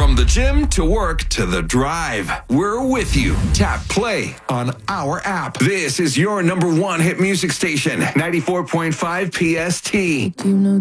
From the gym to work to the drive, we're with you. Tap play on our app. This is your number one hit music station, 94.5 PST. You know